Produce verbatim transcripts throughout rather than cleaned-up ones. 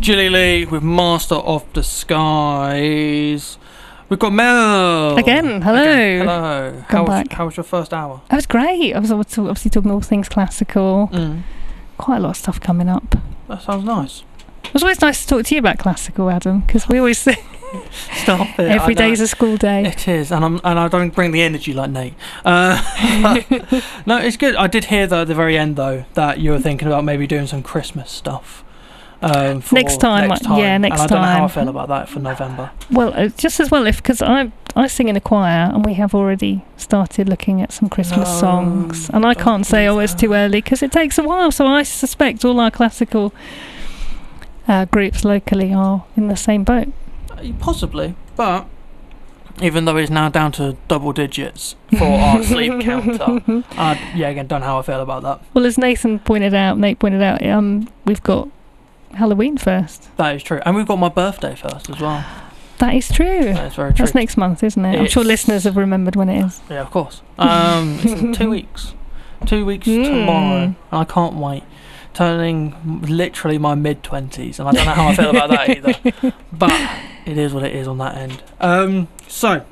Julie Lee with Master of Disguise. We've got Mel again. Hello. Again. Hello. How was, back. how was your first hour? It was great. I was obviously talking all things classical. Mm. Quite a lot of stuff coming up. That sounds nice. It was always nice to talk to you about classical, Adam, because we always say Stop it. every day's a school day. It is, and I'm and I don't bring the energy like Nate. Uh, no, it's good. I did hear though at the very end though that you were thinking about maybe doing some Christmas stuff. Um, for next time, next time, yeah, next and I don't time. know how I feel about that for November. Well, uh, just as well if because I I sing in a choir and we have already started looking at some Christmas No, songs, and I can't say oh it's too early because it takes a while. So I suspect all our classical uh, groups locally are in the same boat. Possibly, but even though it's now down to double digits for our sleep counter, uh, yeah, again, don't know how I feel about that. Well, as Nathan pointed out, Nate pointed out, um, we've got Halloween first. That is true, and we've got my birthday first as well. That is true. That is very true. That's next month, isn't it? It's I'm sure listeners have remembered when it is. Yeah, of course. Um, it's in two weeks. Two weeks Mm. tomorrow, and I can't wait. Turning literally my mid twenties, and I don't know how I feel about that either. But it is what it is on that end. Um, so,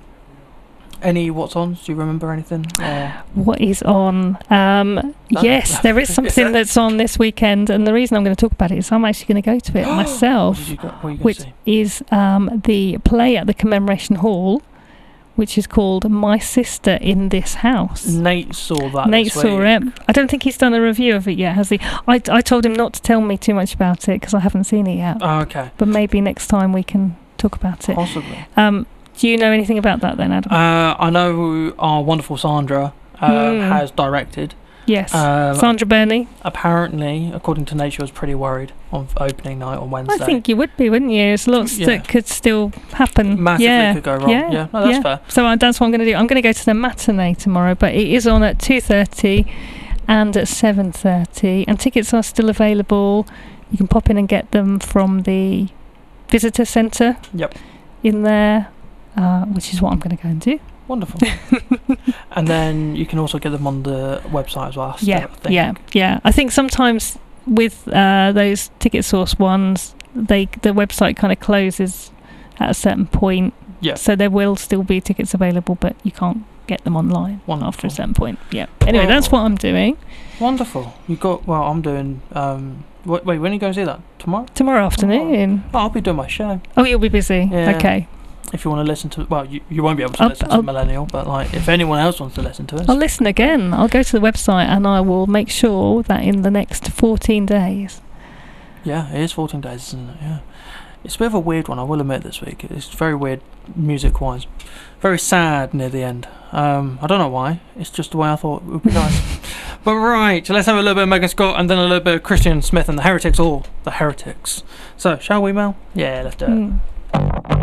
any what's ons? Do you remember anything? Or? What is on? Um, No. yes, there is Is something there? that's on this weekend, and the reason I'm going to talk about it is I'm actually going to go to it What myself, did you go, what are you going which to see? is um, the play at the Commemoration Hall, which is called My Sister in This House. Nate saw that. Nate this saw week. it. I don't think he's done a review of it yet, has he? I, I told him not to tell me too much about it because I haven't seen it yet. Oh, okay. But maybe next time we can talk about it. Possibly. Um, do you know anything about that then, Adam? Uh, I know who our wonderful Sandra uh, Mm. has directed. yes. Um, Sandra Burney. Apparently, according to Nate, she was pretty worried on opening night on Wednesday. I think you would be, wouldn't you? There's lots Yeah. that could still happen. Massively yeah. could go wrong. Yeah. Yeah, no, that's yeah. fair. So uh, that's what I'm going to do. I'm going to go to the matinee tomorrow, but it is on at two thirty and at seven thirty, and tickets are still available. You can pop in and get them from the visitor centre. Yep. In there, uh, which is what I'm going to go and do. Wonderful. And then you can also get them on the website as well. Yeah, I think. yeah, yeah. I think sometimes with uh, those Ticket Source ones, they the website kind of closes at a certain point. Yeah. So there will still be tickets available, but you can't get them online Wonderful. after a certain point. Yeah. Anyway, Well, that's what I'm doing Wonderful. You got. Well, I'm doing. Um. Wait, wait. When are you going to see that? Tomorrow? tomorrow afternoon. Oh, I'll be doing my show. Oh, you'll be busy. Yeah. Okay. If you want to listen to, well, you, you won't be able to I'll- listen I'll- to Millennial, but like, if anyone else wants to listen to us, I'll listen again. I'll go to the website and I will make sure that in the next fourteen days. yeah, it is fourteen days, isn't it? Yeah, it's a bit of a weird one, I will admit. This week, it's very weird, music-wise, very sad near the end. Um, I don't know why. It's just the way I thought it would be nice. But right, so let's have a little bit of Megan Scott and then a little bit of Christian Smith and the Heretics, or the Heretics. So, shall we, Mel? Yeah, let's do it. Mm.